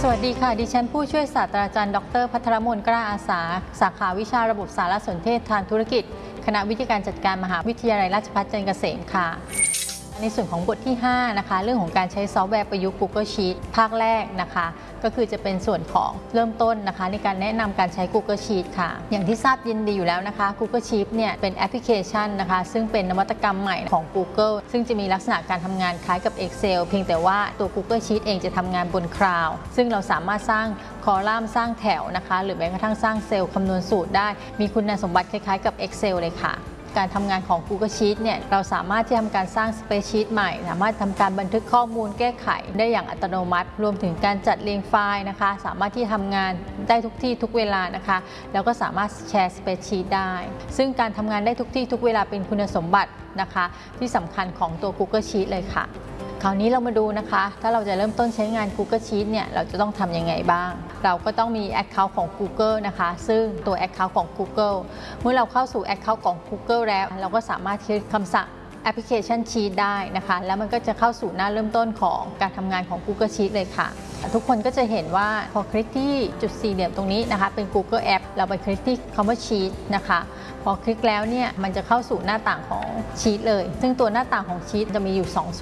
วัสดีค่ะดิฉันผู้ช่วยศาสตราจารย์ดร.ภัทรมนต์กล้าอาสาสาขาวิชาระบบสารสนเทศทางธุรกิจคณะวิทยาการจัดการมหาวิทยาลัยราชภัฏจันทร์เกษมค่ะในส่วนของบทที่5นะคะเรื่องของการใช้ซอฟต์แวร์ประยุกต์ Google Sheet ภาคแรกนะคะก็คือจะเป็นส่วนของเริ่มต้นนะคะในการแนะนำการใช้ Google Sheet ค่ะอย่างที่ทราบยินดีอยู่แล้วนะคะ Google Sheet เนี่ยเป็นแอปพลิเคชันนะคะซึ่งเป็นนวัตกรรมใหม่ของ Google ซึ่งจะมีลักษณะการทำงานคล้ายกับ Excel เพียงแต่ว่าตัว Google Sheet เองจะทำงานบนคลาวด์ซึ่งเราสามารถสร้างคอลัมน์สร้างแถวนะคะหรือแม้กระทั่งสร้างเซลล์คำนวณสูตรได้มีคุณสมบัติคล้ายๆกับ Excel เลยค่ะการทำงานของ Google Sheet เนี่ยเราสามารถที่ทำการสร้าง Spreadsheet ใหม่สามารถทำการบันทึกข้อมูลแก้ไขได้อย่างอัตโนมัติรวมถึงการจัดเรียงไฟล์นะคะสามารถที่ทำงานได้ทุกที่ทุกเวลานะคะแล้วก็สามารถแชร์ Spreadsheet ได้ซึ่งการทำงานได้ทุกที่ทุกเวลาเป็นคุณสมบัตินะคะที่สำคัญของตัว Google Sheet เลยค่ะคราวนี้เรามาดูนะคะถ้าเราจะเริ่มต้นใช้งาน Google Sheet เนี่ยเราจะต้องทำยังไงบ้างเราก็ต้องมี Account ของ Google นะคะซึ่งตัว Account ของ Google เมื่อเราเข้าสู่ Account ของ Google แล้วเราก็สามารถคลิกคำสั่งแอปพลิเคชัน Sheet ได้นะคะแล้วมันก็จะเข้าสู่หน้าเริ่มต้นของการทำงานของ Google Sheet เลยค่ะทุกคนก็จะเห็นว่าพอคลิกที่จุดสี่เหลี่ยมตรงนี้นะคะเป็น Google App เราไปคลิกที่คำว่า Sheet นะคะพอคลิกแล้วเนี่ยมันจะเข้าสู่หน้าต่างของ Sheet เลยซึ่งตัวหน้าต่างของ Sheet จะมีอยู่2ส่วน